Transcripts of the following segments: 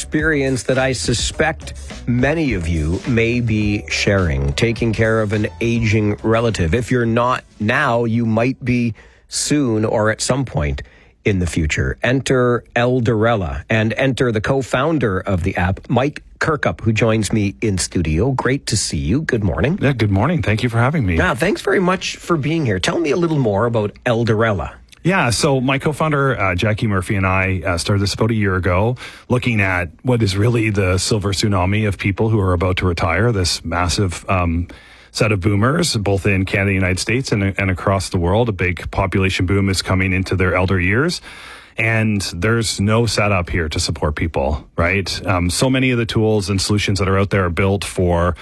experience that I suspect many of you may be sharing, taking care of an aging relative. If you're not now, you might be soon or at some point in the future. Enter Elderella and enter the co-founder of the app, Mike Kirkup, who joins me in studio. Great to see you. Good morning. Yeah, good morning. Thank you for having me. Yeah, thanks very much for being here. Tell me a little more about Elderella. Yeah, so my co-founder, Jackie Murphy, and I started this about a year ago, looking at what is really the silver tsunami of people who are about to retire, this massive set of boomers, both in Canada, the United States, and across the world. A big population boom is coming into their elder years. And there's no setup here to support people, right? So many of the tools and solutions that are out there are built for,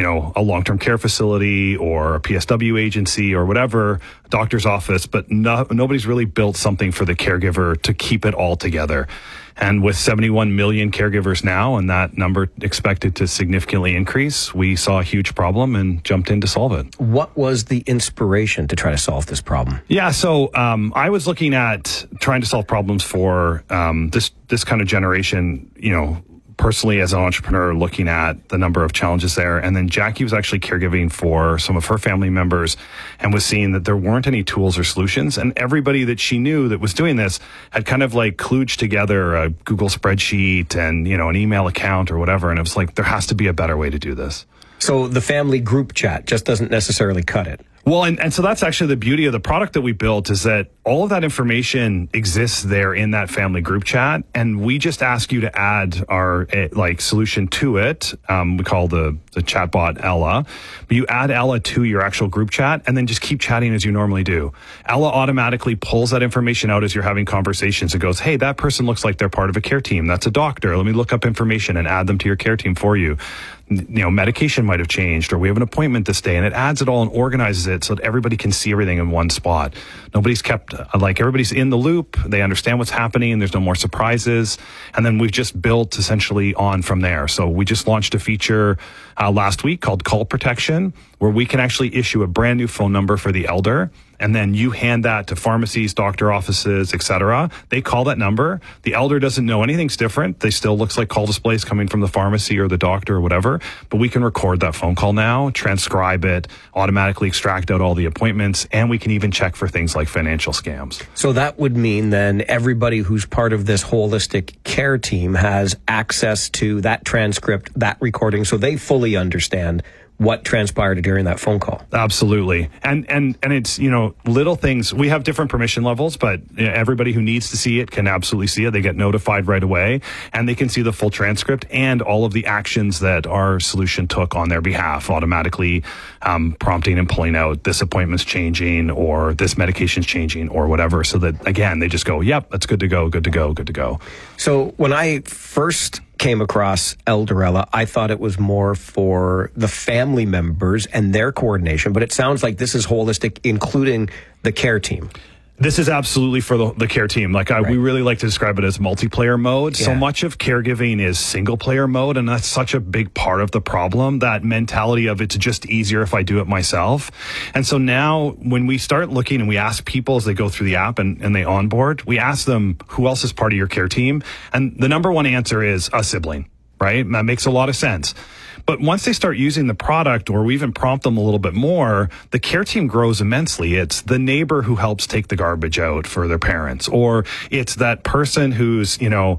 a long-term care facility or a PSW agency or whatever, doctor's office, but nobody's really built something for the caregiver to keep it all together. And with 71 million caregivers now, and that number expected to significantly increase, we saw a huge problem and jumped in to solve it. What was the inspiration to try to solve this problem? Yeah, so I was looking at trying to solve problems for this kind of generation, personally as an entrepreneur, looking at the number of challenges there. And then Jackie was actually caregiving for some of her family members and was seeing that there weren't any tools or solutions. And everybody that she knew that was doing this had kind of like kludged together a Google spreadsheet and, an email account or whatever. And it was like, there has to be a better way to do this. So the family group chat just doesn't necessarily cut it. Well, and so that's actually the beauty of the product that we built, is that all of that information exists there in that family group chat. And we just ask you to add our solution to it. We call the chatbot Ella. But you add Ella to your actual group chat and then just keep chatting as you normally do. Ella automatically pulls that information out as you're having conversations. It goes, hey, that person looks like they're part of a care team. That's a doctor. Let me look up information and add them to your care team for you. Medication might have changed, or we have an appointment this day, and it adds it all and organizes it so that everybody can see everything in one spot. Nobody's kept, everybody's in the loop. They understand what's happening. There's no more surprises. And then we've just built essentially on from there. So we just launched a feature last week called Call Protection, where we can actually issue a brand new phone number for the elder. And then you hand that to pharmacies, doctor offices, etc. They call that number. The elder doesn't know anything's different. They still looks like call displays coming from the pharmacy or the doctor or whatever. But we can record that phone call now, transcribe it, automatically extract out all the appointments, and we can even check for things like financial scams. So that would mean then everybody who's part of this holistic care team has access to that transcript, that recording, so they fully understand what transpired during that phone call. Absolutely. And it's, little things. We have different permission levels, but everybody who needs to see it can absolutely see it. They get notified right away, and they can see the full transcript and all of the actions that our solution took on their behalf, automatically prompting and pulling out this appointment's changing or this medication's changing or whatever, so that, again, they just go, yep, that's good to go, good to go, good to go. So when I first came across Elderella, I thought it was more for the family members and their coordination, but it sounds like this is holistic, including the care team. This is absolutely for the care team. We really like to describe it as multiplayer mode. Yeah. So much of caregiving is single player mode, and that's such a big part of the problem, that mentality of it's just easier if I do it myself. And so now when we start looking and we ask people as they go through the app and they onboard, we ask them, who else is part of your care team? And the number one answer is a sibling, right? And that makes a lot of sense. But once they start using the product, or we even prompt them a little bit more, the care team grows immensely. It's the neighbor who helps take the garbage out for their parents, or it's that person who's,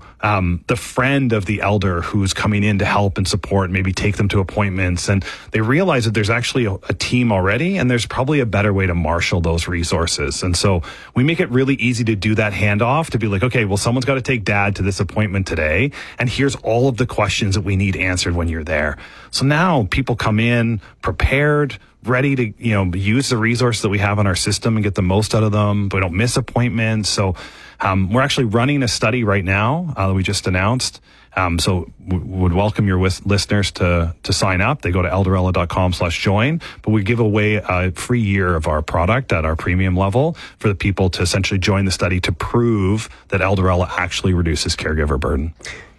the friend of the elder who's coming in to help and support, maybe take them to appointments. And they realize that there's actually a team already, and there's probably a better way to marshal those resources. And so we make it really easy to do that handoff, to be like, okay, well, someone's got to take dad to this appointment today, and here's all of the questions that we need answered when you're there. So now people come in prepared, ready to, use the resources that we have on our system and get the most out of them. We don't miss appointments. So we're actually running a study right now that we just announced. So would welcome your listeners to sign up. They go to elderella.com/join, but we give away a free year of our product at our premium level for the people to essentially join the study to prove that Elderella actually reduces caregiver burden.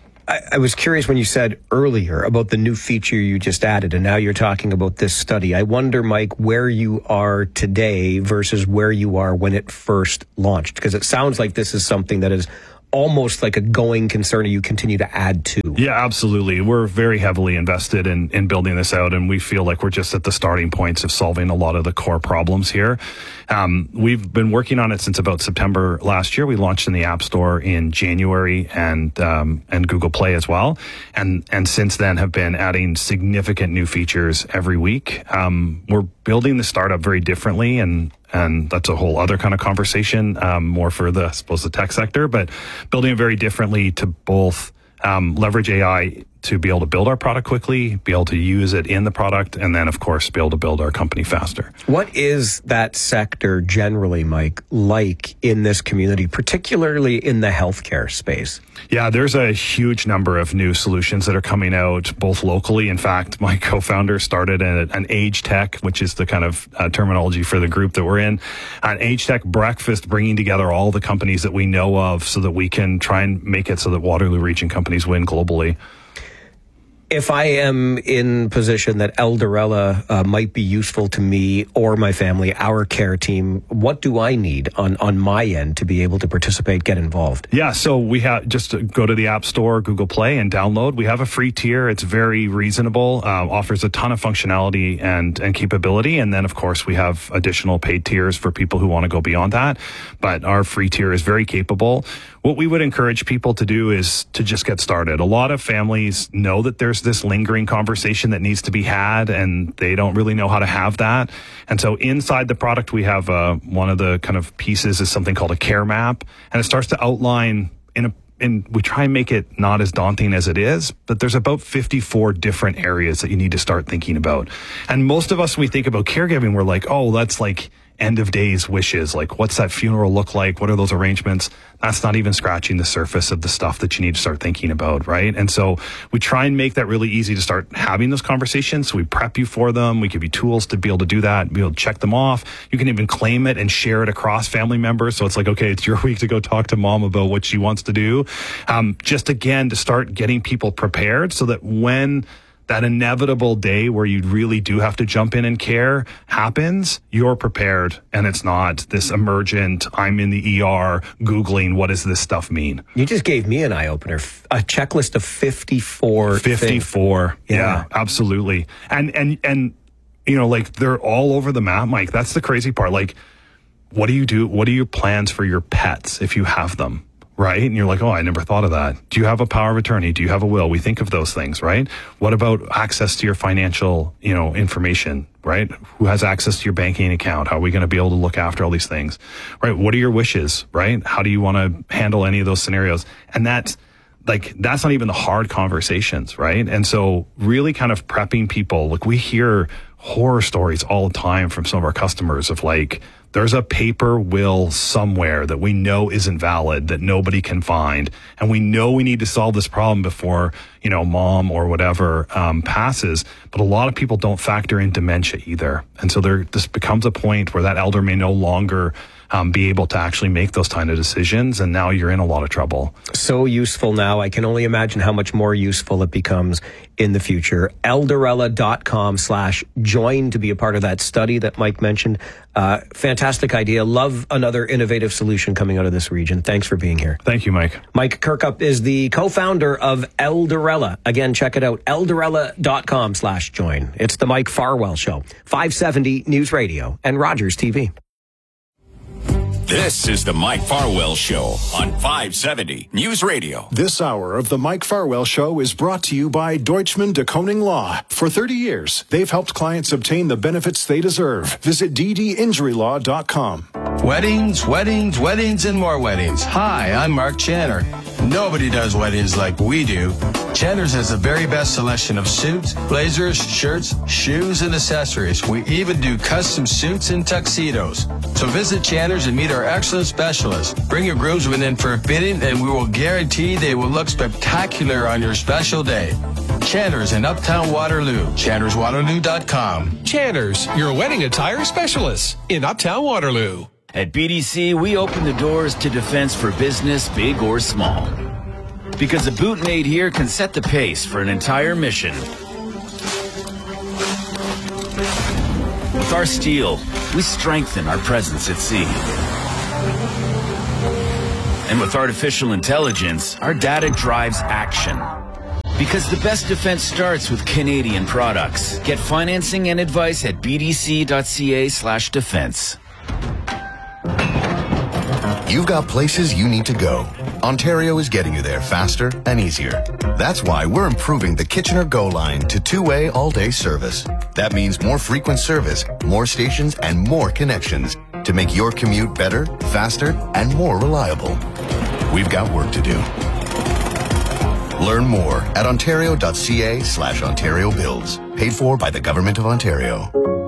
I was curious when you said earlier about the new feature you just added, and now you're talking about this study. I wonder, Mike, where you are today versus where you are when it first launched, because it sounds like this is something that is almost like a going concern, or you continue to add to? Yeah, absolutely. We're very heavily invested in building this out, and we feel like we're just at the starting points of solving a lot of the core problems here. We've been working on it since about September last year. We launched in the App Store in January and Google Play as well. And since then have been adding significant new features every week. We're building the startup very differently, and that's a whole other kind of conversation, more for the, I suppose, the tech sector, but building it very differently to both leverage AI to be able to build our product quickly, be able to use it in the product, and then, of course, be able to build our company faster. What is that sector generally, Mike, like in this community, particularly in the healthcare space? Yeah, there's a huge number of new solutions that are coming out, both locally. In fact, my co-founder started an age tech, which is the kind of terminology for the group that we're in, an age tech breakfast, bringing together all the companies that we know of so that we can try and make it so that Waterloo Region companies win globally. If I am in position that Eldarella might be useful to me or my family, our care team, what do I need on my end to be able to participate, get involved? Yeah, so we have just to go to the App Store, Google Play, and download. We have a free tier. It's very reasonable, offers a ton of functionality and capability. And then, of course, we have additional paid tiers for people who want to go beyond that. But our free tier is very capable. What we would encourage people to do is to just get started. A lot of families know that there's this lingering conversation that needs to be had, and they don't really know how to have that. And so inside the product, we have one of the kind of pieces is something called a care map, and it starts to outline we try and make it not as daunting as it is, but there's about 54 different areas that you need to start thinking about. And most of us, when we think about caregiving, we're like, oh, that's like end of days wishes. Like, what's that funeral look like? What are those arrangements? That's not even scratching the surface of the stuff that you need to start thinking about, right? And so we try and make that really easy to start having those conversations. So we prep you for them. We give you tools to be able to do that, be able to check them off. You can even claim it and share it across family members. So it's like, okay, it's your week to go talk to mom about what she wants to do. Just again, to start getting people prepared so that when that inevitable day where you really do have to jump in and care happens, you're prepared, and it's not this emergent, I'm in the ER Googling, what does this stuff mean? You just gave me an eye-opener, a checklist of 54 things. Yeah, absolutely. And you know, like, they're all over the map, Mike. That's the crazy part. Like, what do you do? What are your plans for your pets if you have them? Right? And you're like, oh, I never thought of that. Do you have a power of attorney? Do you have a will? We think of those things, right? What about access to your financial, information, right? Who has access to your banking account? How are we going to be able to look after all these things, right? What are your wishes, right? How do you want to handle any of those scenarios? And that's not even the hard conversations, right? And so really kind of prepping people. Like, we hear horror stories all the time from some of our customers of like, there's a paper will somewhere that we know isn't valid, that nobody can find. And we know we need to solve this problem before, mom or whatever passes. But a lot of people don't factor in dementia either. And so this becomes a point where that elder may no longer be able to actually make those kind of decisions. And now you're in a lot of trouble. So useful now. I can only imagine how much more useful it becomes in the future. Eldarella.com/join to be a part of that study that Mike mentioned. Fantastic idea. Love another innovative solution coming out of this region. Thanks for being here. Thank you, Mike. Mike Kirkup is the co-founder of Eldarella. Again, check it out. Eldarella.com/join. It's the Mike Farwell Show. 570 News Radio and Rogers TV. This is the Mike Farwell Show on 570 News Radio. This hour of the Mike Farwell Show is brought to you by Deutschman de Koning Law. For 30 years, they've helped clients obtain the benefits they deserve. Visit ddinjurylaw.com. Weddings, weddings, weddings, and more weddings. Hi, I'm Mark Channer. Nobody does weddings like we do. Channer's has the very best selection of suits, blazers, shirts, shoes, and accessories. We even do custom suits and tuxedos. So visit Channer's and meet our excellent specialists. Bring your groomsmen in for a fitting, and we will guarantee they will look spectacular on your special day. Channer's in Uptown Waterloo. ChannersWaterloo.com. Channer's, your wedding attire specialist in Uptown Waterloo. At BDC, we open the doors to defense for business, big or small. Because a Boutonade here can set the pace for an entire mission. With our steel, we strengthen our presence at sea. And with artificial intelligence, our data drives action. Because the best defense starts with Canadian products. Get financing and advice at bdc.ca/defense. You've got places you need to go. Ontario is getting you there faster and easier. That's why we're improving the Kitchener Go line to two-way all-day service. That means more frequent service, more stations, and more connections to make your commute better, faster, and more reliable. We've got work to do. Learn more at ontario.ca/Ontario Builds. Paid for by the Government of Ontario.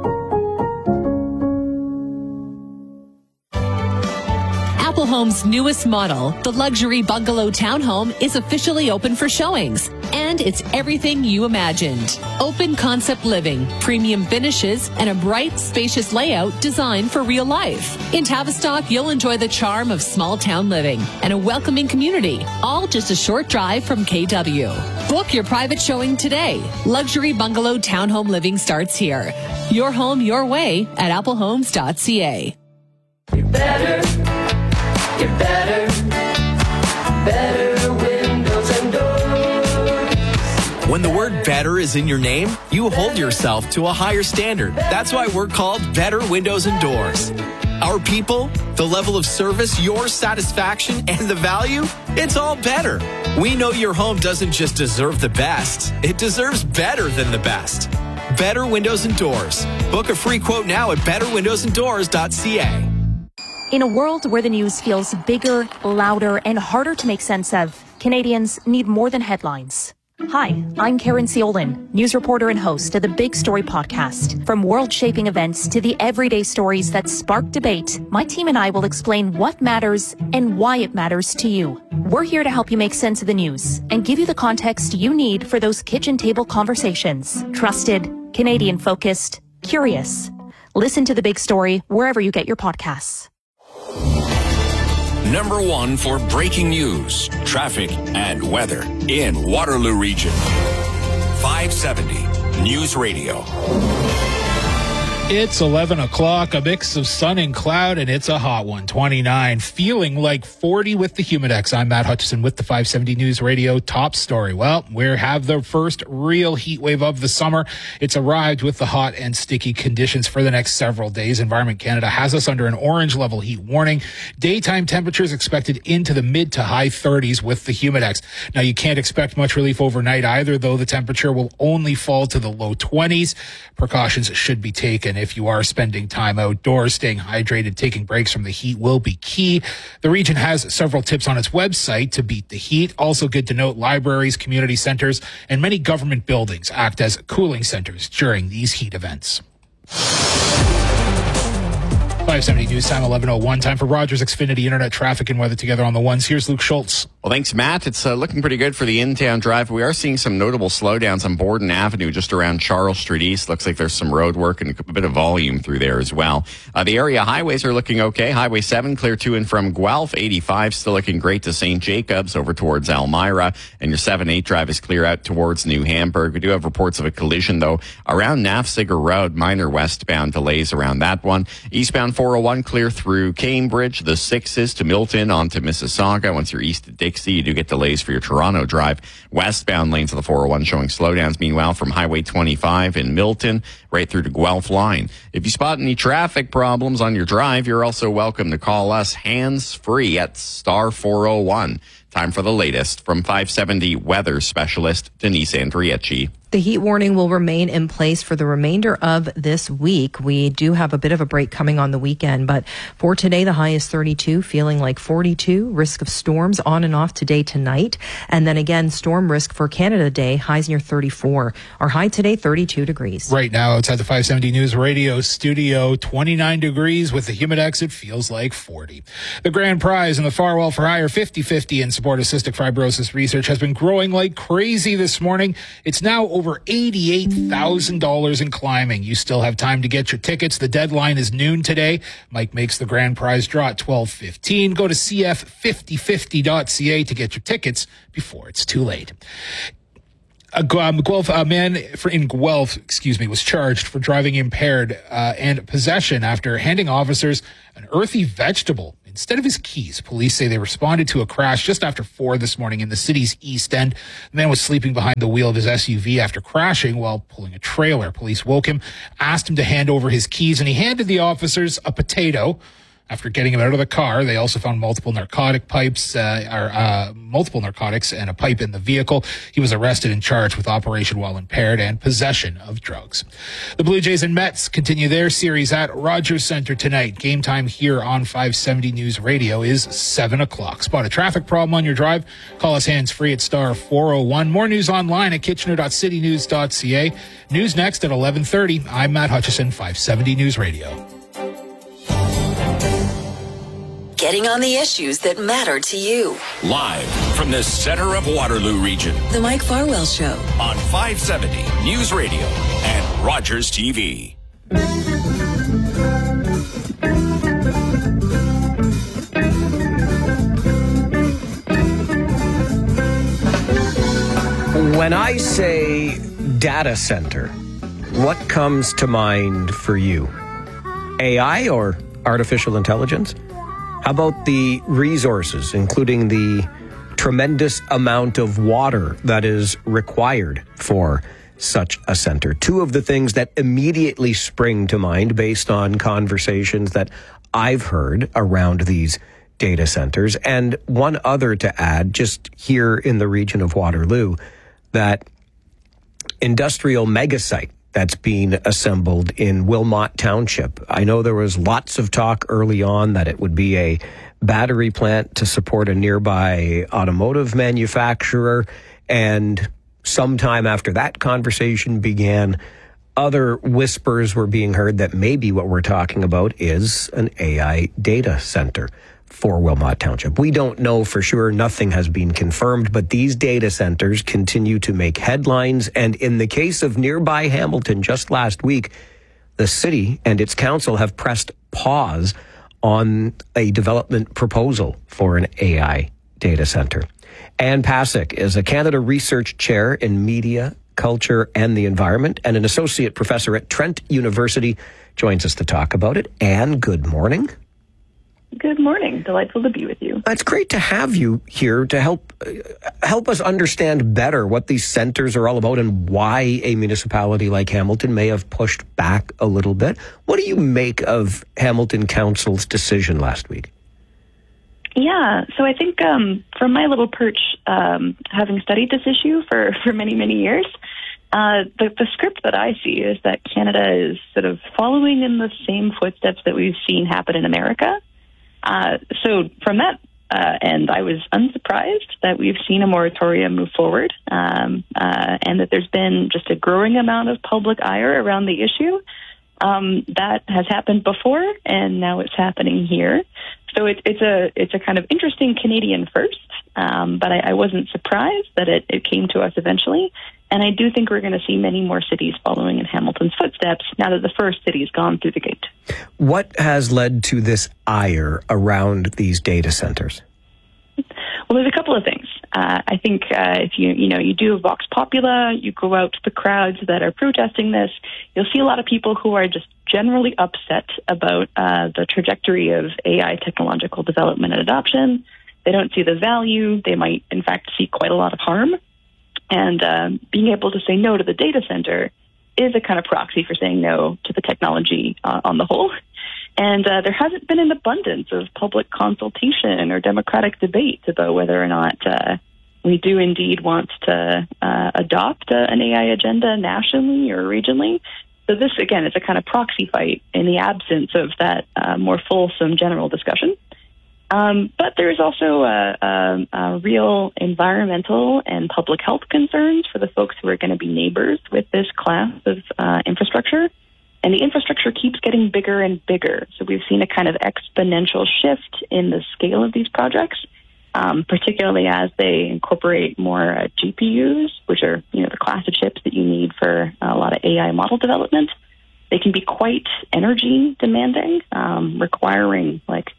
Apple Home's newest model, the luxury bungalow townhome, is officially open for showings. And it's everything you imagined. Open concept living, premium finishes, and a bright, spacious layout designed for real life. In Tavistock, you'll enjoy the charm of small town living and a welcoming community, all just a short drive from KW. Book your private showing today. Luxury bungalow townhome living starts here. Your home, your way at applehomes.ca. You're better. You're better. Better windows and doors. When the word better is in your name, you hold yourself to a higher standard. That's why we're called Better Windows and Doors. Our people, the level of service, your satisfaction, and the value, it's all better. We know your home doesn't just deserve the best, it deserves better than the best. Better Windows and Doors. Book a free quote now at betterwindowsanddoors.ca. In a world where the news feels bigger, louder, and harder to make sense of, Canadians need more than headlines. Hi, I'm Karen Ciolin, news reporter and host of the Big Story podcast. From world-shaping events to the everyday stories that spark debate, my team and I will explain what matters and why it matters to you. We're here to help you make sense of the news and give you the context you need for those kitchen table conversations. Trusted, Canadian-focused, curious. Listen to The Big Story wherever you get your podcasts. Number one for breaking news, traffic, and weather in Waterloo Region. 570 News Radio. It's 11 o'clock, a mix of sun and cloud, and it's a hot one. 29, feeling like 40 with the Humidex. I'm Matt Hutchison with the 570 News Radio top story. Well, we have the first real heat wave of the summer. It's arrived with the hot and sticky conditions for the next several days. Environment Canada has us under an orange level heat warning. Daytime temperatures expected into the mid to high 30s with the Humidex. Now, you can't expect much relief overnight either, though the temperature will only fall to the low 20s. Precautions should be taken. If you are spending time outdoors, staying hydrated, taking breaks from the heat will be key. The region has several tips on its website to beat the heat. Also good to note, libraries, community centers, and many government buildings act as cooling centers during these heat events. 570 News Time, 11:01. Time for Rogers Xfinity Internet traffic and weather together on the ones. Here's Luke Schultz. Well, thanks, Matt. It's looking pretty good for the in-town drive. We are seeing some notable slowdowns on Borden Avenue, just around Charles Street East. Looks like there's some road work and a bit of volume through there as well. The area highways are looking okay. Highway 7 clear to and from Guelph. 85 still looking great to St. Jacobs over towards Elmira. And your 7-8 drive is clear out towards New Hamburg. We do have reports of a collision, though, around Nafziger Road. Minor westbound delays around that one. Eastbound 401 clear through Cambridge. The 6s to Milton onto Mississauga. Once you're east of Dixie, you do get delays for your Toronto drive. Westbound lanes of the 401 showing slowdowns. Meanwhile, from Highway 25 in Milton right through to Guelph line. If you spot any traffic problems on your drive, you're also welcome to call us hands-free at star 401. Time for the latest from 570 weather specialist Denise Andriecci. The heat warning will remain in place for the remainder of this week. We do have a bit of a break coming on the weekend, but for today, the high is 32, feeling like 42. Risk of storms on and off today, tonight. And then again, storm risk for Canada Day, highs near 34. Our high today, 32 degrees. Right now, outside the 570 News Radio studio, 29 degrees. With the Humidex, it feels like 40. The grand prize in the Farwell for Hire 50/50 in support of cystic fibrosis research has been growing like crazy this morning. It's now over $88,000 and climbing. You still have time to get your tickets. The deadline is noon today. Mike makes the grand prize draw at 12:15. Go to cf5050.ca to get your tickets before it's too late. A man in Guelph, was charged for driving impaired and possession after handing officers an earthy vegetable in instead of his keys. Police say they responded to a crash just after 4 this morning in the city's East End. The man was sleeping behind the wheel of his SUV after crashing while pulling a trailer. Police woke him, asked him to hand over his keys, and he handed the officers a potato. After getting him out of the car, they also found multiple narcotics and a pipe in the vehicle. He was arrested and charged with operation while impaired and possession of drugs. The Blue Jays and Mets continue their series at Rogers Centre tonight. Game time here on 570 News Radio is 7 o'clock. Spot a traffic problem on your drive? Call us hands-free at star 401. More news online at kitchener.citynews.ca. News next at 11:30. I'm Matt Hutchison, 570 News Radio. Getting on the issues that matter to you. Live from the center of Waterloo Region. The Mike Farwell Show. On 570 News Radio and Rogers TV. When I say data center, what comes to mind for you? AI or artificial intelligence? How about the resources, including the tremendous amount of water that is required for such a center? Two of the things that immediately spring to mind based on conversations that I've heard around these data centers, and one other to add, just here in the region of Waterloo, that industrial megasite that's being assembled in Wilmot Township. I know there was lots of talk early on that it would be a battery plant to support a nearby automotive manufacturer. And sometime after that conversation began, other whispers were being heard that maybe what we're talking about is an AI data center for Wilmot Township. We don't know for sure. Nothing has been confirmed, but these data centers continue to make headlines. And in the case of nearby Hamilton, just last week, the city and its council have pressed pause on a development proposal for an AI data center. Ann Pasek is a Canada Research Chair in Media, Culture and the Environment and an Associate Professor at Trent University. Joins us to talk about it. Ann, good morning. Good morning. Delightful to be with you. It's great to have you here to help us understand better what these centers are all about and why a municipality like Hamilton may have pushed back a little bit. What do you make of Hamilton Council's decision last week? Yeah, so I think from my little perch, having studied this issue for many, many years, the script that I see is that Canada is sort of following in the same footsteps that we've seen happen in America. So from that end, I was unsurprised that we've seen a moratorium move forward, and that there's been just a growing amount of public ire around the issue. That has happened before, and now it's happening here. So it's a kind of interesting Canadian first, but I wasn't surprised that it came to us eventually. And I do think we're going to see many more cities following in Hamilton's footsteps now that the first city's gone through the gate. What has led to this ire around these data centers? Well, there's a couple of things. I think if you do a Vox Popula, you go out to the crowds that are protesting this, you'll see a lot of people who are just generally upset about the trajectory of AI technological development and adoption. They don't see the value. They might, in fact, see quite a lot of harm. And being able to say no to the data center is a kind of proxy for saying no to the technology on the whole. And there hasn't been an abundance of public consultation or democratic debate about whether or not we do indeed want to adopt an AI agenda nationally or regionally. So this, again, is a kind of proxy fight in the absence of that more fulsome general discussion. But there is also real environmental and public health concerns for the folks who are going to be neighbors with this class of infrastructure. And the infrastructure keeps getting bigger and bigger. So we've seen a kind of exponential shift in the scale of these projects, particularly as they incorporate more GPUs, which are, the class of chips that you need for a lot of AI model development. They can be quite energy demanding, requiring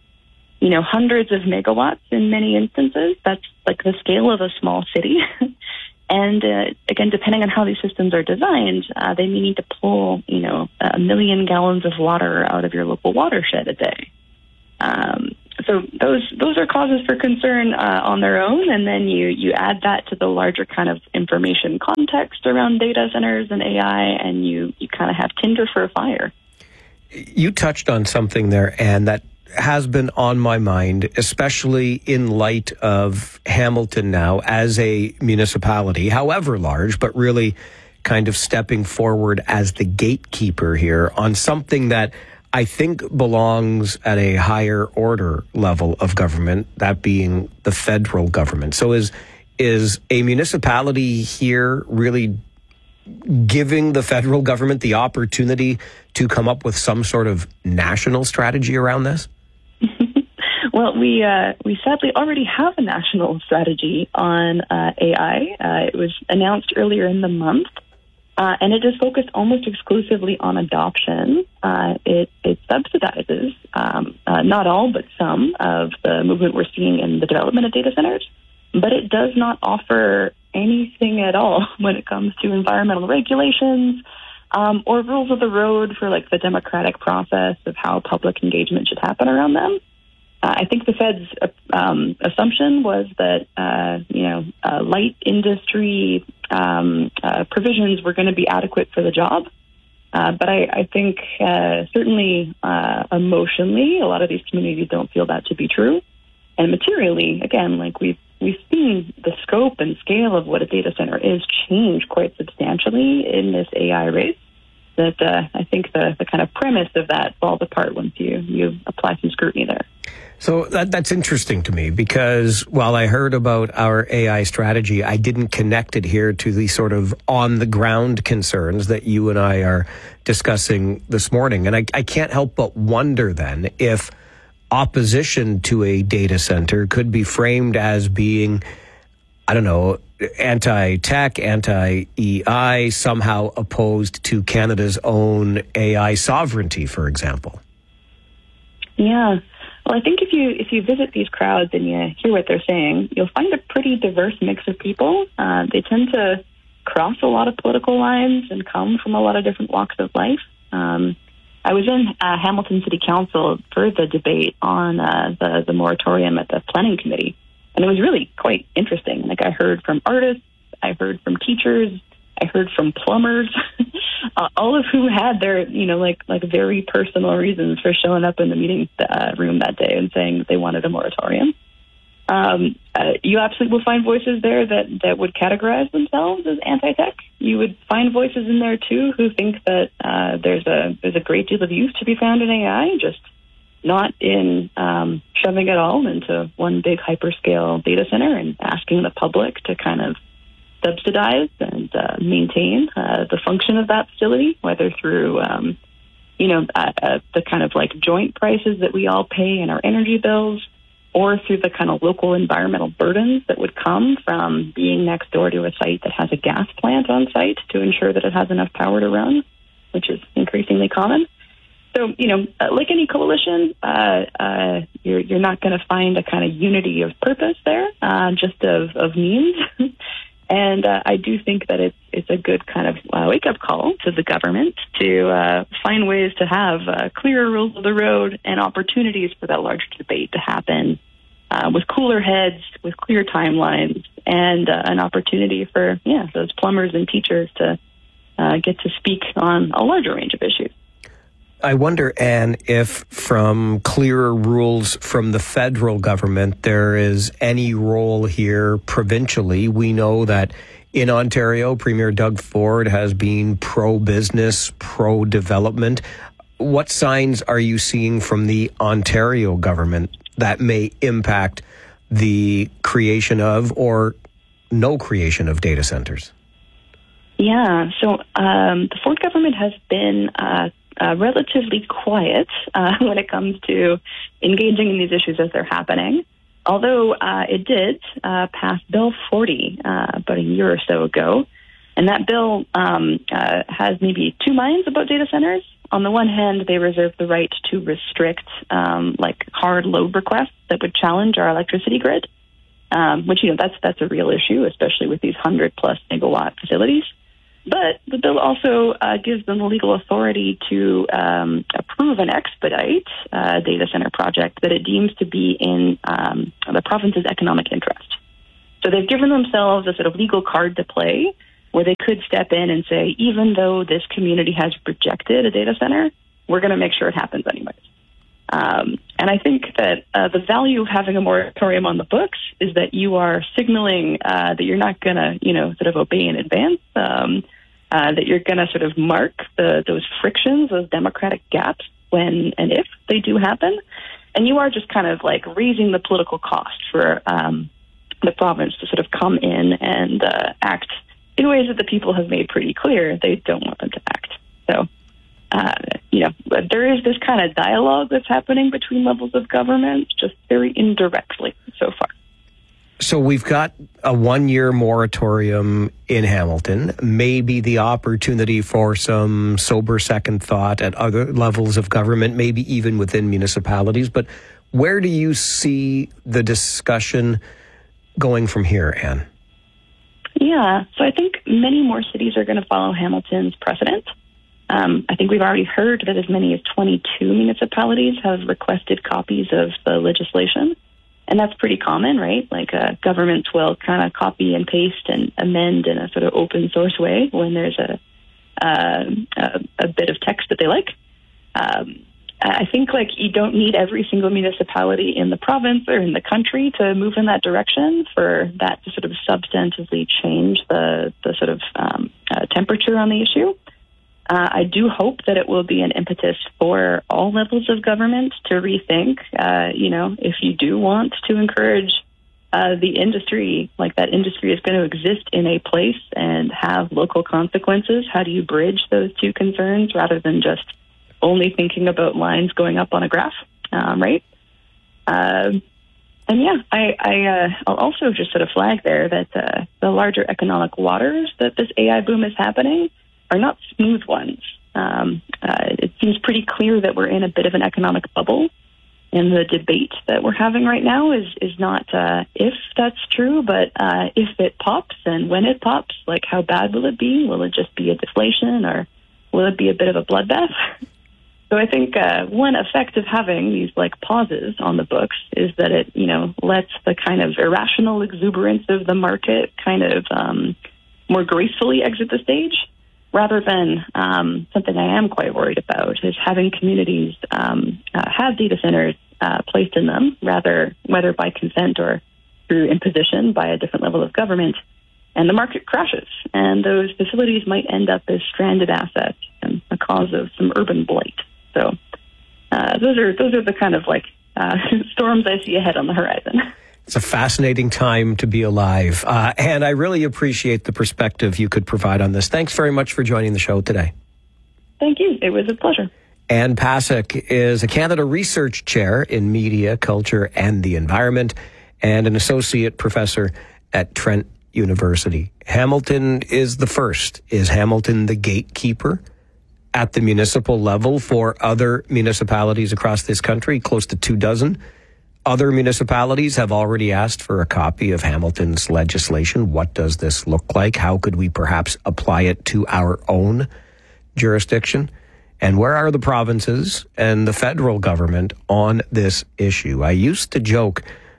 hundreds of megawatts in many instances. That's like the scale of a small city. And again, depending on how these systems are designed, they may need to pull, 1 million gallons of water out of your local watershed a day. So those are causes for concern on their own, and then you add that to the larger kind of information context around data centers and AI, and you kind of have tinder for a fire. You touched on something there, and that has been on my mind, especially in light of Hamilton now as a municipality, however large, but really kind of stepping forward as the gatekeeper here on something that I think belongs at a higher order level of government, that being the federal government. So is a municipality here really giving the federal government the opportunity to come up with some sort of national strategy around this? Well, we sadly already have a national strategy on AI. It was announced earlier in the month. And it is focused almost exclusively on adoption. It subsidizes not all, but some of the movement we're seeing in the development of data centers. But it does not offer anything at all when it comes to environmental regulations or rules of the road for like the democratic process of how public engagement should happen around them. I think the Fed's assumption was that light industry provisions were going to be adequate for the job, but I think certainly emotionally, a lot of these communities don't feel that to be true, and materially, again, like we've seen the scope and scale of what a data center is change quite substantially in this AI race. That I think the kind of premise of that falls apart once you apply some scrutiny there. So that's interesting to me, because while I heard about our AI strategy, I didn't connect it here to the sort of on-the-ground concerns that you and I are discussing this morning. And I can't help but wonder then if opposition to a data center could be framed as being, I don't know, anti-tech, anti-EI, somehow opposed to Canada's own AI sovereignty, for example. Yeah. Well, I think if you visit these crowds and you hear what they're saying, you'll find a pretty diverse mix of people. They tend to cross a lot of political lines and come from a lot of different walks of life. I was in Hamilton City Council for the debate on the moratorium at the Planning Committee, and it was really quite interesting. Like, I heard from artists, I heard from teachers, I heard from plumbers, all of whom had their, like very personal reasons for showing up in the meeting room that day and saying they wanted a moratorium. You absolutely will find voices there that would categorize themselves as anti-tech. You would find voices in there too who think that there's a great deal of use to be found in AI, just not in shoving it all into one big hyperscale data center and asking the public to kind of subsidize and maintain the function of that facility, whether through the kind of like joint prices that we all pay in our energy bills, or through the kind of local environmental burdens that would come from being next door to a site that has a gas plant on site to ensure that it has enough power to run, which is increasingly common. So, like any coalition, you're not going to find a kind of unity of purpose there, just of means. And I do think that it's a good kind of wake-up call to the government to find ways to have clearer rules of the road and opportunities for that larger debate to happen with cooler heads, with clear timelines, and an opportunity for, those plumbers and teachers to get to speak on a larger range of issues. I wonder, Anne, if from clearer rules from the federal government, there is any role here provincially. We know that in Ontario, Premier Doug Ford has been pro-business, pro-development. What signs are you seeing from the Ontario government that may impact the creation of or no creation of data centers? Yeah, so the Ford government has been relatively quiet when it comes to engaging in these issues as they're happening. Although it did pass Bill 40 about a year or so ago. And that bill has maybe two minds about data centers. On the one hand, they reserve the right to restrict hard load requests that would challenge our electricity grid, which, that's a real issue, especially with these 100+ megawatt facilities. But the bill also gives them the legal authority to approve and expedite a data center project that it deems to be in the province's economic interest. So they've given themselves a sort of legal card to play where they could step in and say, even though this community has rejected a data center, we're going to make sure it happens anyways. And I think that the value of having a moratorium on the books is that you are signaling that you're not going to, sort of obey in advance, that you're going to sort of mark those frictions, those democratic gaps when and if they do happen. And you are just kind of like raising the political cost for the province to sort of come in and act in ways that the people have made pretty clear they don't want them to act. So, there is this kind of dialogue that's happening between levels of government, just very indirectly so far. So we've got a 1-year moratorium in Hamilton, maybe the opportunity for some sober second thought at other levels of government, maybe even within municipalities. But where do you see the discussion going from here, Anne? Yeah, so I think many more cities are going to follow Hamilton's precedent. I think we've already heard that as many as 22 municipalities have requested copies of the legislation. And that's pretty common, right? Like governments will kind of copy and paste and amend in a sort of open source way when there's a bit of text that they like. I think like you don't need every single municipality in the province or in the country to move in that direction for that to sort of substantively change the sort of temperature on the issue. I do hope that it will be an impetus for all levels of government to rethink, if you do want to encourage the industry, like that industry is going to exist in a place and have local consequences. How do you bridge those two concerns rather than just only thinking about lines going up on a graph, right? I'll also just sort of flag there that the larger economic waters that this AI boom is happening are not smooth ones. It seems pretty clear that we're in a bit of an economic bubble, and the debate that we're having right now is not if that's true, but if it pops and when it pops, like how bad will it be? Will it just be a deflation, or will it be a bit of a bloodbath? So I think one effect of having these like pauses on the books is that it, lets the kind of irrational exuberance of the market kind of more gracefully exit the stage. Rather than something I am quite worried about is having communities have data centers placed in them, whether by consent or through imposition by a different level of government, and the market crashes, and those facilities might end up as stranded assets and a cause of some urban blight. So those are the kind of like storms I see ahead on the horizon. It's a fascinating time to be alive. And I really appreciate the perspective you could provide on this. Thanks very much for joining the show today. Thank you. It was a pleasure. Anne Pasek is a Canada Research Chair in Media, Culture and the Environment and an Associate Professor at Trent University. Hamilton is the first. Is Hamilton the gatekeeper at the municipal level for other municipalities across this country? Close to 24 other municipalities have already asked for a copy of Hamilton's legislation. What does this look like? How could we perhaps apply it to our own jurisdiction? And where are the provinces and the federal government on this issue? I used to joke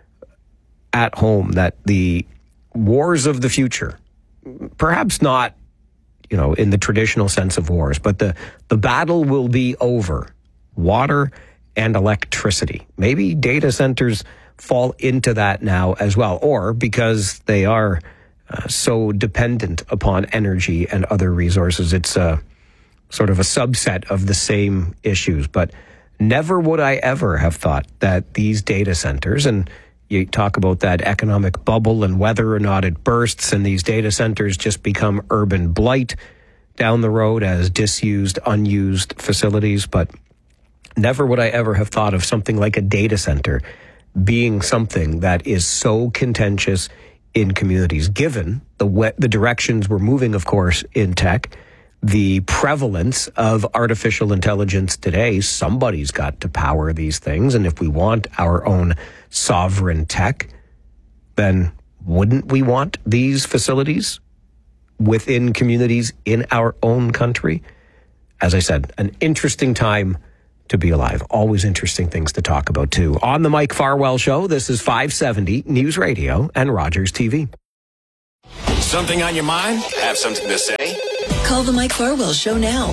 at home that the wars of the future, perhaps not, in the traditional sense of wars, but the battle will be over water and electricity. Maybe data centers fall into that now as well, or because they are so dependent upon energy and other resources, it's a sort of a subset of the same issues. But never would I ever have thought that these data centers, and you talk about that economic bubble and whether or not it bursts and these data centers just become urban blight down the road as disused, unused facilities, but never would I ever have thought of something like a data center being something that is so contentious in communities, given the directions we're moving, of course, in tech, the prevalence of artificial intelligence today. Somebody's got to power these things. And if we want our own sovereign tech, then wouldn't we want these facilities within communities in our own country. As I said, an interesting time to be alive. Always interesting things to talk about, too. On the Mike Farwell Show, this is 570 News Radio and Rogers TV. Something on your mind? Have something to say? Call the Mike Farwell Show now.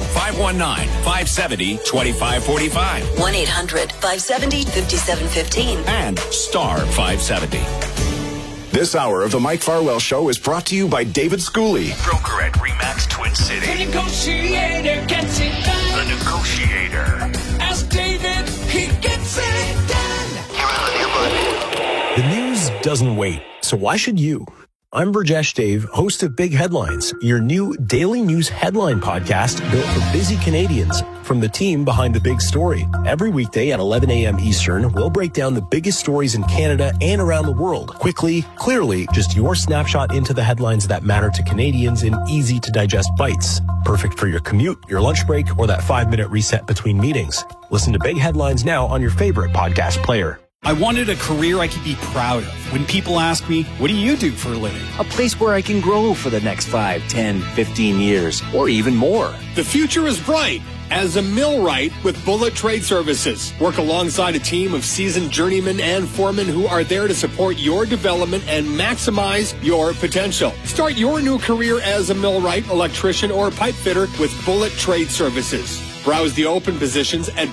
519-570-2545. 1-800-570-5715. And star 570. This hour of the Mike Farwell Show is brought to you by David Schooley. Broker at RE/MAX Twin City. The negotiator gets it done. The negotiator. Ask David, he gets it done. The news doesn't wait, so why should you? I'm Burjesh Dave, host of Big Headlines, your new daily news headline podcast built for busy Canadians from the team behind the big story. Every weekday at 11 a.m. Eastern, we'll break down the biggest stories in Canada and around the world. Quickly, clearly, just your snapshot into the headlines that matter to Canadians in easy-to-digest bites. Perfect for your commute, your lunch break, or that 5-minute reset between meetings. Listen to Big Headlines now on your favorite podcast player. I wanted a career I could be proud of. When people ask me, what do you do for a living? A place where I can grow for the next 5, 10, 15 years, or even more. The future is bright as a millwright with Bullet Trade Services. Work alongside a team of seasoned journeymen and foremen who are there to support your development and maximize your potential. Start your new career as a millwright, electrician, or pipe fitter with Bullet Trade Services. Browse the open positions at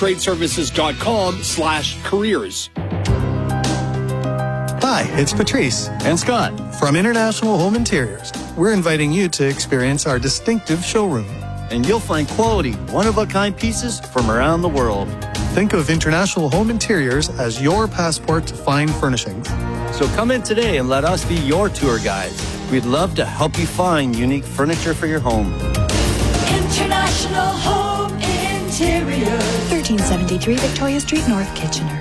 bullettradeservices.com/careers. Hi, it's Patrice and Scott from International Home Interiors. We're inviting you to experience our distinctive showroom. And you'll find quality, one-of-a-kind pieces from around the world. Think of International Home Interiors as your passport to fine furnishings. So come in today and let us be your tour guides. We'd love to help you find unique furniture for your home. International Home Interior. 1373 Victoria Street, North Kitchener.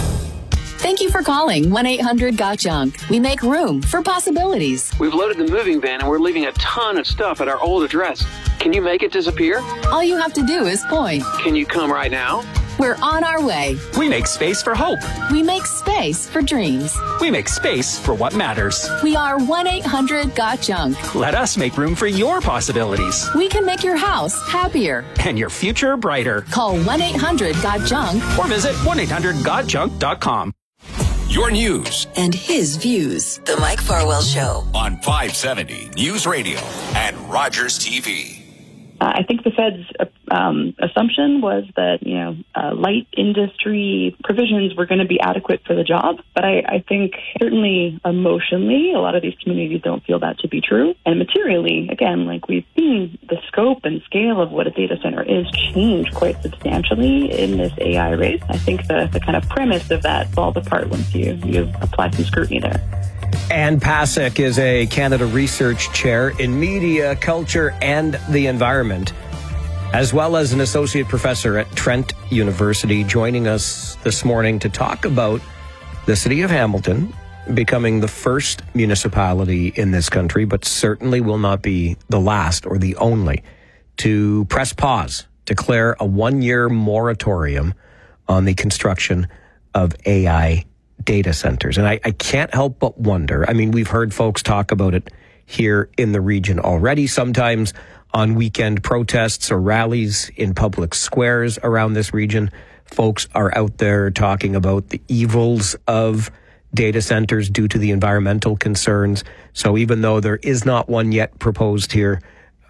Thank you for calling 1-800-GOT-JUNK. We make room for possibilities. We've loaded the moving van and we're leaving a ton of stuff at our old address. Can you make it disappear? All you have to do is point. Can you come right now? We're on our way. We make space for hope. We make space for dreams. We make space for what matters. We are 1-800-GOT-JUNK. Let us make room for your possibilities. We can make your house happier. And your future brighter. Call 1-800-GOT-JUNK. Or visit 1-800-GOTJUNK.com. Your news. And his views. The Mike Farwell Show. On 570 News Radio and Rogers TV. I think the Fed's assumption was that, light industry provisions were going to be adequate for the job. But I think certainly emotionally, a lot of these communities don't feel that to be true. And materially, again, we've seen the scope and scale of what a data center is change quite substantially in this AI race. I think the kind of premise of that falls apart once you apply some scrutiny there. Ann Pasek is a Canada Research Chair in Media, Culture, and the Environment, as well as an Associate Professor at Trent University, joining us this morning to talk about the City of Hamilton becoming the first municipality in this country, but certainly will not be the last or the only, to press pause, declare a 1-year moratorium on the construction of AI data centers. And I can't help but wonder, we've heard folks talk about it here in the region already, sometimes on weekend protests or rallies in public squares around this region. Folks are out there talking about the evils of data centers due to the environmental concerns. So even though there is not one yet proposed here,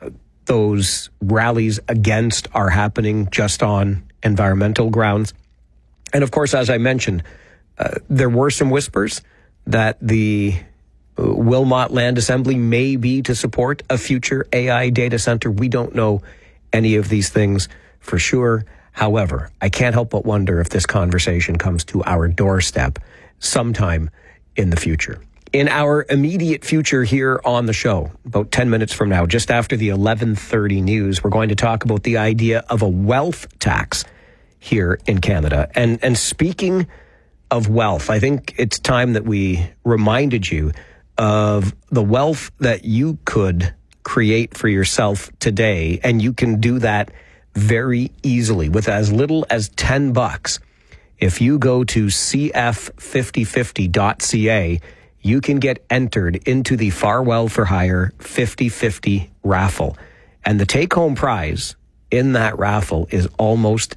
those rallies against are happening just on environmental grounds. And of course, as I mentioned, there were some whispers that the Wilmot Land Assembly may be to support a future AI data center. We don't know any of these things for sure. However, I can't help but wonder if this conversation comes to our doorstep sometime in the future. In our immediate future here on the show, about 10 minutes from now, just after the 11:30 news, we're going to talk about the idea of a wealth tax here in Canada. And speaking of wealth, I think it's time that we reminded you of the wealth that you could create for yourself today. And you can do that very easily with as little as $10. If you go to cf5050.ca, you can get entered into the Farwell for Hire 50-50 raffle. And the take-home prize in that raffle is almost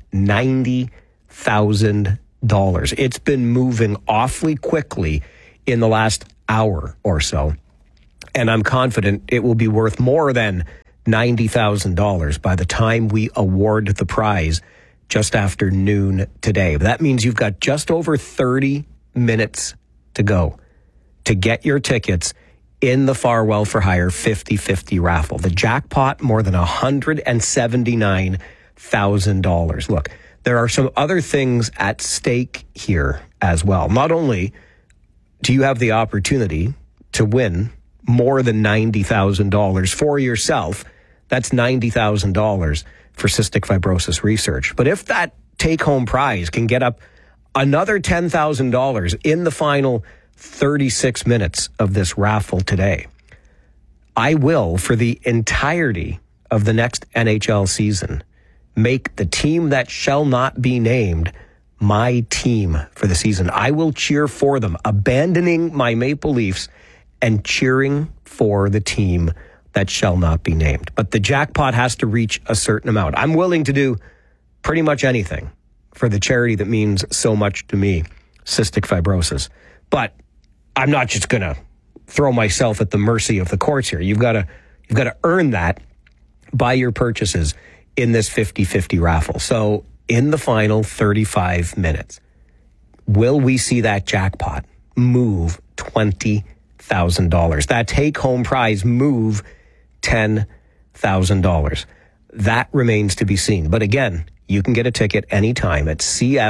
$90,000. It's been moving awfully quickly in the last hour or so. And I'm confident it will be worth more than $90,000 by the time we award the prize just after noon today. That means you've got just over 30 minutes to go to get your tickets in the Farwell for Hire 50-50 raffle. The jackpot, more than $179,000. Look, there are some other things at stake here as well. Not only do you have the opportunity to win more than $90,000 for yourself, that's $90,000 for cystic fibrosis research. But if that take-home prize can get up another $10,000 in the final 36 minutes of this raffle today, I will, for the entirety of the next NHL season, make the team that shall not be named my team for the season. I will cheer for them, abandoning my Maple Leafs and cheering for the team that shall not be named. But the jackpot has to reach a certain amount. I'm willing to do pretty much anything for the charity that means so much to me, cystic fibrosis. But I'm not just going to throw myself at the mercy of the courts here. You've got to earn that by your purchases in this 50-50 raffle. So in the final 35 minutes, will we see that jackpot move $20,000? That take-home prize move $10,000? That remains to be seen. But again, you can get a ticket anytime at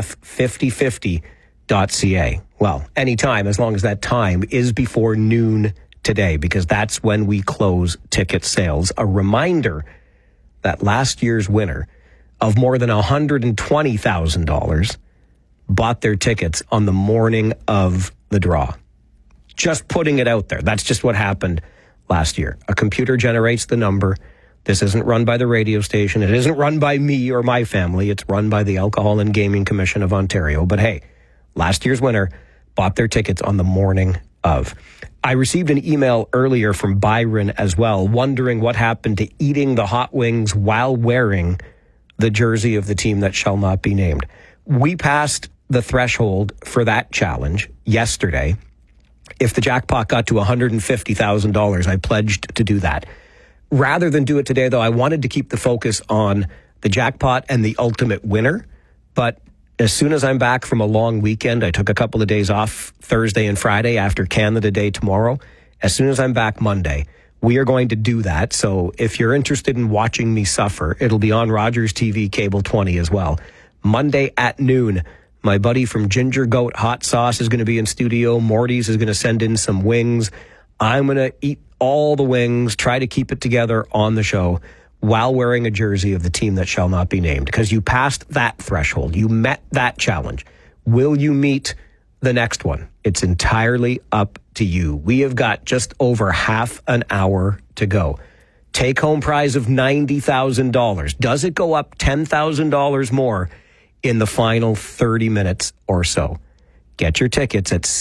cf5050.ca. Well, anytime, as long as that time is before noon today, because that's when we close ticket sales. A reminder that last year's winner of more than $120,000 bought their tickets on the morning of the draw. Just putting it out there. That's just what happened last year. A computer generates the number. This isn't run by the radio station. It isn't run by me or my family. It's run by the Alcohol and Gaming Commission of Ontario. But hey, last year's winner bought their tickets on the morning of. I received an email earlier from Byron as well, wondering what happened to eating the hot wings while wearing the jersey of the team that shall not be named. We passed the threshold for that challenge yesterday. If the jackpot got to $150,000, I pledged to do that. Rather than do it today, though, I wanted to keep the focus on the jackpot and the ultimate winner. But as soon as I'm back from a long weekend, I took a couple of days off Thursday and Friday after Canada Day tomorrow. As soon as I'm back Monday, we are going to do that. So if you're interested in watching me suffer, it'll be on Rogers TV Cable 20 as well. Monday at noon, my buddy from Ginger Goat Hot Sauce is going to be in studio. Morty's is going to send in some wings. I'm going to eat all the wings, try to keep it together on the show while wearing a jersey of the team that shall not be named, because you passed that threshold. You met that challenge. Will you meet the next one? It's entirely up to you. We have got just over half an hour to go. Take home prize of $90,000. Does it go up $10,000 more in the final 30 minutes or so? Get your tickets at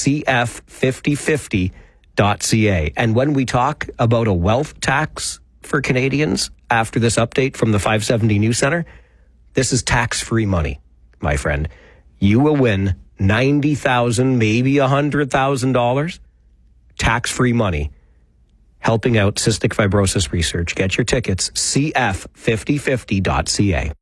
cf5050.ca. And when we talk about a wealth tax for Canadians after this update from the 570 News Center, this is tax-free money, my friend. You will win $90,000, maybe $100,000 tax-free money helping out cystic fibrosis research. Get your tickets, cf5050.ca.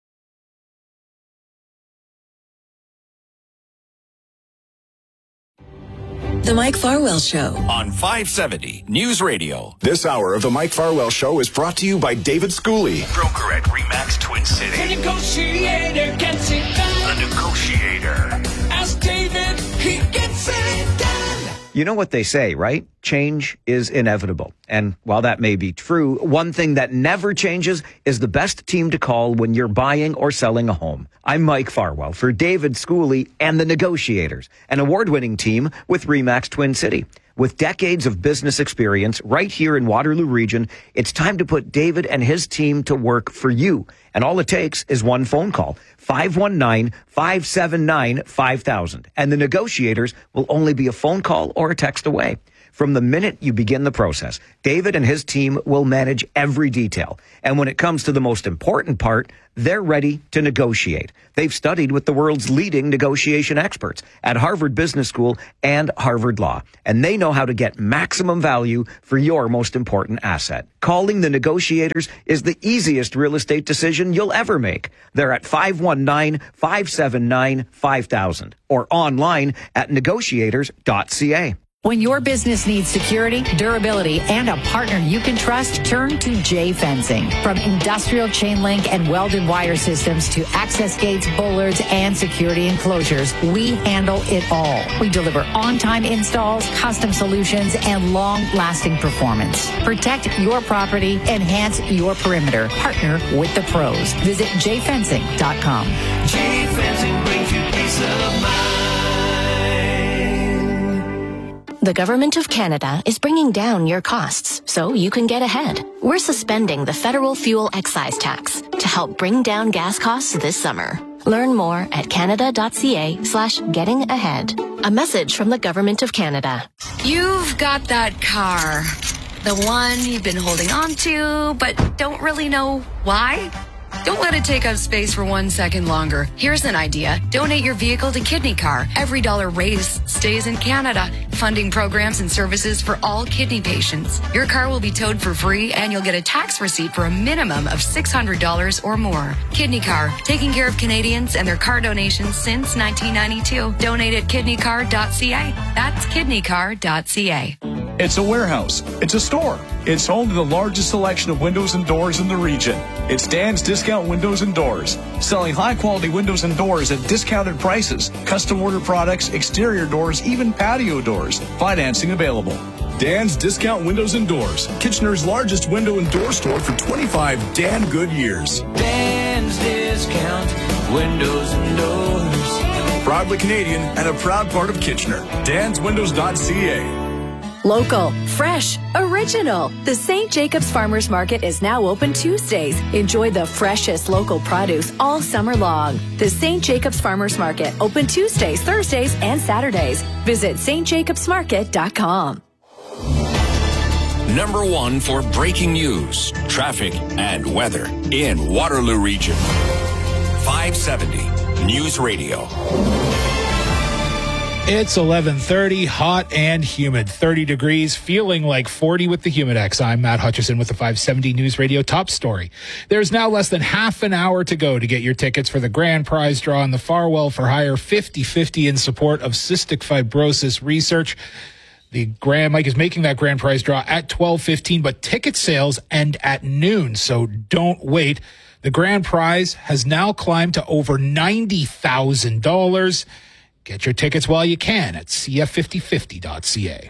The Mike Farwell Show on 570 News Radio. This hour of the Mike Farwell Show is brought to you by David Schooley, Broker at RE/MAX Twin City. The negotiator gets it done. The negotiator. Ask David, he gets it done. You know what they say, right? Change is inevitable. And while that may be true, one thing that never changes is the best team to call when you're buying or selling a home. I'm Mike Farwell for David Schooley and the Negotiators, an award-winning team with RE/MAX Twin City. With decades of business experience right here in Waterloo Region, it's time to put David and his team to work for you. And all it takes is one phone call, 519-579-5000. And the negotiators will only be a phone call or a text away. From the minute you begin the process, David and his team will manage every detail. And when it comes to the most important part, they're ready to negotiate. They've studied with the world's leading negotiation experts at Harvard Business School and Harvard Law. And they know how to get maximum value for your most important asset. Calling the negotiators is the easiest real estate decision you'll ever make. They're at 519-579-5000 or online at negotiators.ca. When your business needs security, durability, and a partner you can trust, turn to J Fencing. From industrial chain link and welded wire systems to access gates, bollards, and security enclosures, we handle it all. We deliver on-time installs, custom solutions, and long-lasting performance. Protect your property, enhance your perimeter. Partner with the pros. Visit jfencing.com. J Fencing brings you peace of mind. The Government of Canada is bringing down your costs so you can get ahead. We're suspending the federal fuel excise tax to help bring down gas costs this summer. Learn more at canada.ca/getting-ahead. A message from the Government of Canada. You've got that car. The one you've been holding on to, but don't really know why? Don't let it take up space for 1 second longer. Here's an idea. Donate your vehicle to Kidney Car. Every dollar raised stays in Canada, funding programs and services for all kidney patients. Your car will be towed for free, and you'll get a tax receipt for a minimum of $600 or more. Kidney Car, taking care of Canadians and their car donations since 1992. Donate at kidneycar.ca. That's kidneycar.ca. It's a warehouse. It's a store. It's home to the largest selection of windows and doors in the region. It's Dan's Discount Windows and Doors, selling high-quality windows and doors at discounted prices, custom order products, exterior doors, even patio doors. Financing available. Dan's Discount Windows and Doors, Kitchener's largest window and door store for 25 damn good years. Dan's Discount Windows and Doors. Proudly Canadian and a proud part of Kitchener. DansWindows.ca. Local, fresh, original. The St. Jacobs Farmers Market is now open Tuesdays. Enjoy the freshest local produce all summer long. The St. Jacobs Farmers Market, open Tuesdays, Thursdays, and Saturdays. Visit stjacobsmarket.com. Number one for breaking news, traffic, and weather in Waterloo Region. 570 News Radio. It's 11:30, hot and humid, 30 degrees, feeling like 40 with the Humidex. I'm Matt Hutchison with the 570 News Radio top story. There's now less than half an hour to go to get your tickets for the grand prize draw in the Farwell for Hire 50/50 in support of cystic fibrosis research. The Grand Mike is making that grand prize draw at 12:15, but ticket sales end at noon, so don't wait. The grand prize has now climbed to over $90,000. Get your tickets while you can at cf5050.ca.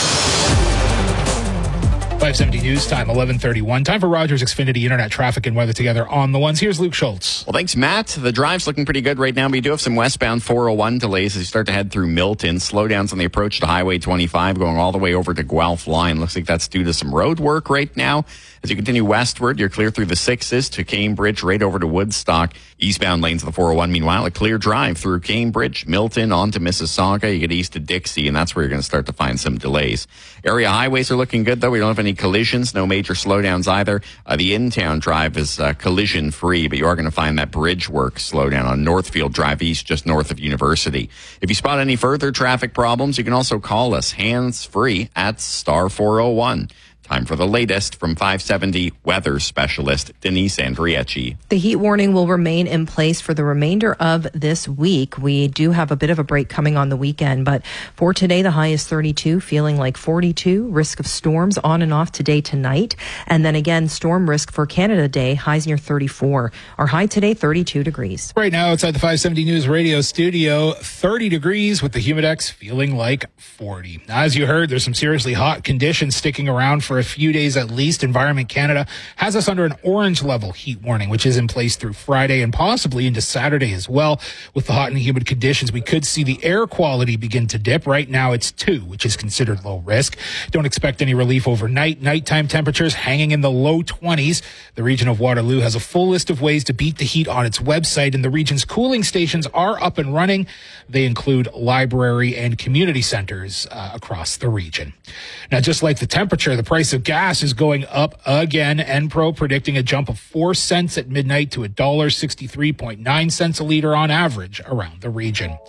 570 News Time, 11:31. Time for Rogers Xfinity Internet traffic and weather together on the ones. Here's Luke Schultz. Well, thanks, Matt. The drive's looking pretty good right now. We do have some westbound 401 delays as you start to head through Milton. Slowdowns on the approach to Highway 25 going all the way over to Guelph Line. Looks like that's due to some road work right now. As you continue westward, you're clear through the 6s to Cambridge, right over to Woodstock. Eastbound lanes of the 401, meanwhile, a clear drive through Cambridge, Milton, on to Mississauga. You get east to Dixie, and that's where you're going to start to find some delays. Area highways are looking good, though. We don't have any collisions, no major slowdowns either. The in-town drive is collision-free, but you are going to find that bridge work slowdown on Northfield Drive East, just north of University. If you spot any further traffic problems, you can also call us hands-free at star 401. Time for the latest from 570 weather specialist Denise Andriecci. The heat warning will remain in place for the remainder of this week. We do have a bit of a break coming on the weekend, but for today, the high is 32, feeling like 42. Risk of storms on and off today, tonight. And then again, storm risk for Canada Day, highs near 34. Our high today, 32 degrees. Right now, outside the 570 News Radio studio, 30 degrees with the Humidex, feeling like 40. As you heard, there's some seriously hot conditions sticking around for for a few days at least. Environment Canada has us under an orange level heat warning, which is in place through Friday and possibly into Saturday as well. With the hot and humid conditions, we could see the air quality begin to dip. Right now it's 2, which is considered low risk. Don't expect any relief overnight. Nighttime temperatures hanging in the low 20s. The region of Waterloo has a full list of ways to beat the heat on its website, and the region's cooling stations are up and running. They include library and community centers across the region. Now, just like the temperature, the price of gas is going up again. Enpro predicting a jump of 4 cents at midnight to $1.63.9 a liter on average around the region.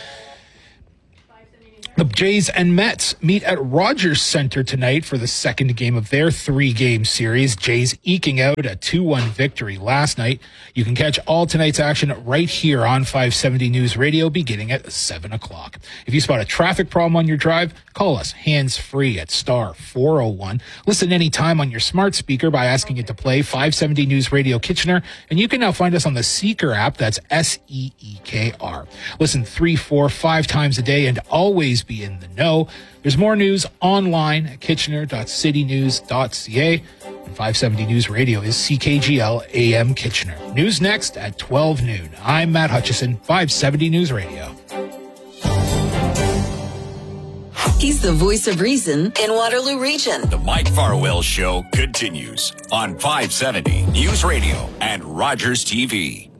The Jays and Mets meet at Rogers Centre tonight for the second game of their 3-game series. Jays eking out a 2-1 victory last night. You can catch all tonight's action right here on 570 News Radio beginning at 7 o'clock. If you spot a traffic problem on your drive, call us hands-free at star 401. Listen anytime on your smart speaker by asking it to play 570 News Radio Kitchener, and you can now find us on the Seeker app. That's SEEKR. Listen 3, 4, 5 times a day and always be in the know. There's more news online at kitchener.citynews.ca. And 570 News Radio is CKGL AM Kitchener. News next at 12 noon. I'm Matt Hutchison, 570 News Radio. He's the voice of reason in Waterloo Region. The Mike Farwell Show continues on 570 News Radio and Rogers TV.